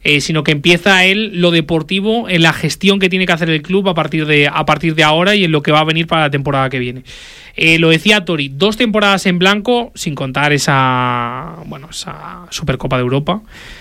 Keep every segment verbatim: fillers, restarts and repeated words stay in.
eh, sino que empieza él lo deportivo en la gestión que tiene que hacer el club a partir de, a partir de ahora y en lo que va a venir para la temporada que viene. Eh, lo decía Tori, dos temporadas en blanco, sin contar esa, bueno, esa Supercopa de Europa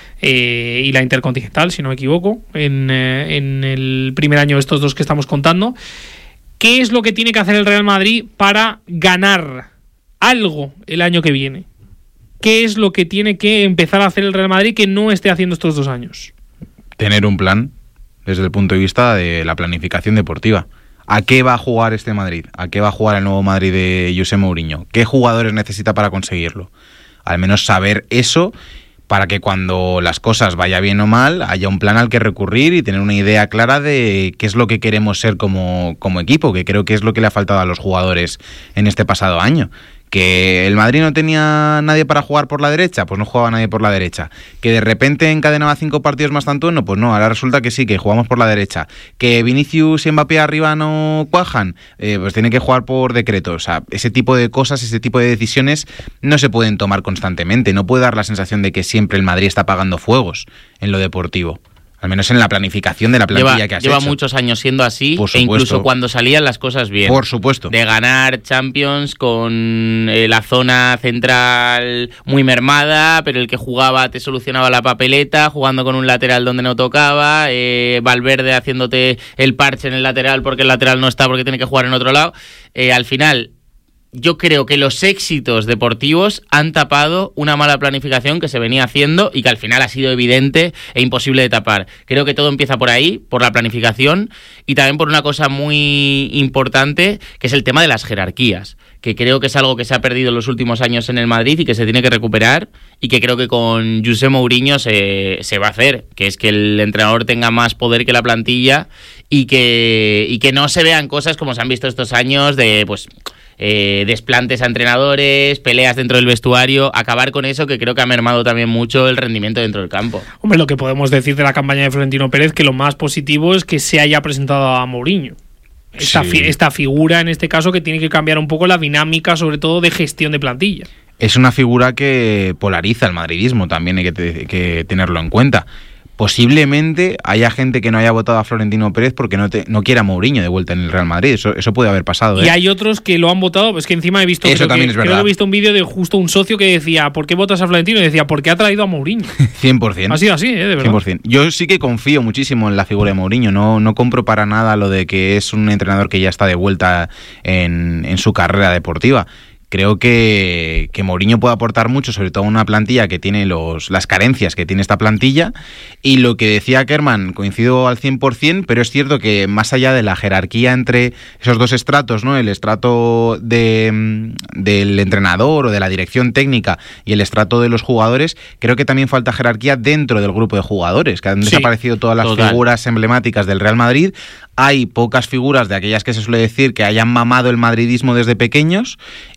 eh, y la Intercontinental, si no me equivoco, en, eh, en el primer año de estos dos que estamos contando. ¿Qué es lo que tiene que hacer el Real Madrid para ganar algo el año que viene? ¿Qué es lo que tiene que empezar a hacer el Real Madrid que no esté haciendo estos dos años? Tener un plan desde el punto de vista de la planificación deportiva. ¿A qué va a jugar este Madrid? ¿A qué va a jugar el nuevo Madrid de José Mourinho? ¿Qué jugadores necesita para conseguirlo? Al menos saber eso para que cuando las cosas vaya bien o mal haya un plan al que recurrir y tener una idea clara de qué es lo que queremos ser como, como equipo, que creo que es lo que le ha faltado a los jugadores en este pasado año. Que el Madrid no tenía nadie para jugar por la derecha, pues no jugaba nadie por la derecha. Que de repente encadenaba cinco partidos más tanto, no, pues no, ahora resulta que sí, que jugamos por la derecha. Que Vinicius y Mbappé arriba no cuajan, eh, pues tiene que jugar por decreto. O sea, ese tipo de cosas, ese tipo de decisiones no se pueden tomar constantemente. No puede dar la sensación de que siempre el Madrid está apagando fuegos en lo deportivo. Al menos en la planificación de la plantilla lleva, que has lleva hecho. Lleva muchos años siendo así, e incluso cuando salían las cosas bien. Por supuesto. De ganar Champions con eh, la zona central muy mermada, pero el que jugaba te solucionaba la papeleta, jugando con un lateral donde no tocaba, eh, Valverde haciéndote el parche en el lateral porque el lateral no está porque tiene que jugar en otro lado. Eh, al final... Yo creo que los éxitos deportivos han tapado una mala planificación que se venía haciendo y que al final ha sido evidente e imposible de tapar. Creo que todo empieza por ahí, por la planificación y también por una cosa muy importante, que es el tema de las jerarquías, que creo que es algo que se ha perdido en los últimos años en el Madrid y que se tiene que recuperar y que creo que con José Mourinho se, se va a hacer, que es que el entrenador tenga más poder que la plantilla y que, y que no se vean cosas como se han visto estos años de... pues Eh, desplantes a entrenadores, peleas dentro del vestuario, acabar con eso que creo que ha mermado también mucho el rendimiento dentro del campo. Hombre, lo que podemos decir de la campaña de Florentino Pérez, que lo más positivo es que se haya presentado a Mourinho. Esta, sí. fi- esta figura, en este caso, que tiene que cambiar un poco la dinámica, sobre todo de gestión de plantilla. Es una figura que polariza el madridismo, también hay que, te- que tenerlo en cuenta. Posiblemente haya gente que no haya votado a Florentino Pérez porque no, te, no quiera a Mourinho de vuelta en el Real Madrid. Eso, eso puede haber pasado. ¿eh? Y hay otros que lo han votado. Es que encima he visto, eso creo también que, es verdad. creo que he visto un vídeo de justo un socio que decía ¿por qué votas a Florentino? Y decía porque ha traído a Mourinho. cien por ciento. Ha sido así, ¿eh? De verdad. cien por ciento. Yo sí que confío muchísimo en la figura de Mourinho. No, no compro para nada lo de que es un entrenador que ya está de vuelta en, en su carrera deportiva. Creo que, que Mourinho puede aportar mucho, sobre todo a una plantilla que tiene los, las carencias que tiene esta plantilla. Y lo que decía Kerman, coincido al cien por ciento, pero es cierto que más allá de la jerarquía entre esos dos estratos, ¿no? El estrato de, del entrenador o de la dirección técnica y el estrato de los jugadores, creo que también falta jerarquía dentro del grupo de jugadores, que han sí, desaparecido todas las total. figuras emblemáticas del Real Madrid. Hay pocas figuras de aquellas que se suele decir que hayan mamado el madridismo desde pequeños.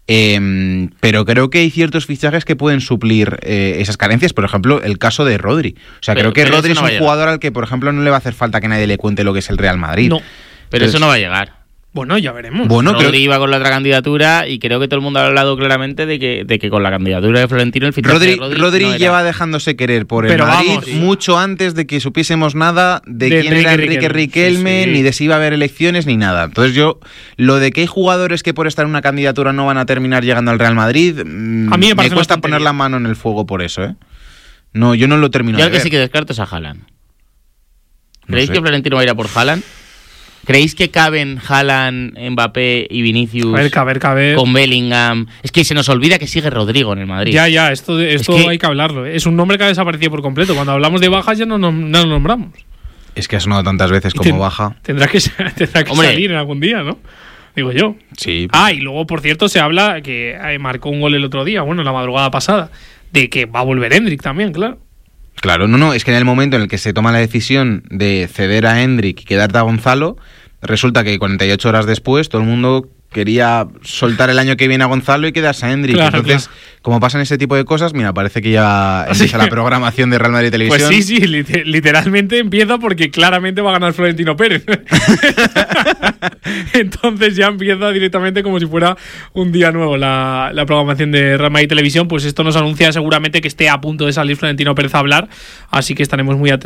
Eh, pero creo que hay ciertos fichajes que pueden suplir eh, esas carencias. Por ejemplo, el caso de Rodri. O sea, pero, creo que Rodri no es un jugador al que, por ejemplo, no le va a hacer falta que nadie le cuente lo que es el Real Madrid. No, pero Entonces, eso no va a llegar. Bueno, ya veremos. Bueno, Rodri creo... iba con la otra candidatura y creo que todo el mundo ha hablado claramente de que, de que con la candidatura de Florentino el fichaje Rodri, de Rodri, Rodri no lleva dejándose querer por el Pero Madrid vamos, sí. mucho antes de que supiésemos nada de, de quién Enrique era Enrique Riquelme, sí, sí. ni de si iba a haber elecciones ni nada. Entonces yo, lo de que hay jugadores que por estar en una candidatura no van a terminar llegando al Real Madrid, a mí me, me cuesta poner la mano en el fuego por eso, ¿eh? No, yo no lo termino yo de ver. Yo el que sí que descarto es a Haaland. ¿Creéis no sé. que Florentino va a ir a por Haaland? ¿Creéis que caben Haaland, Mbappé y Vinicius a ver, caber, caber. con Bellingham? Es que se nos olvida que sigue Rodrigo en el Madrid. Ya, ya, esto, esto es que... hay que hablarlo. ¿eh? Es un nombre que ha desaparecido por completo. Cuando hablamos de bajas ya no nos no, no nombramos. Es que ha sonado tantas veces como ten, baja. Tendrá que, tendrá que salir en algún día, ¿no? Digo yo. Sí. Ah, y luego, por cierto, se habla que marcó un gol el otro día, bueno, la madrugada pasada, de que va a volver Endrick también, claro. Claro, no, no, es que en el momento en el que se toma la decisión de ceder a Endrick y quedarte a Gonzalo, resulta que cuarenta y ocho horas después todo el mundo quería soltar el año que viene a Gonzalo y quedarse a Endrick. Claro, Entonces, claro. como pasan ese tipo de cosas, mira, parece que ya empieza la programación de Real Madrid Televisión. Pues sí, sí, literalmente empieza porque claramente va a ganar Florentino Pérez. Entonces ya empieza directamente como si fuera un día nuevo la, la programación de Real Madrid Televisión. Pues esto nos anuncia seguramente que esté a punto de salir Florentino Pérez a hablar, así que estaremos muy atentos.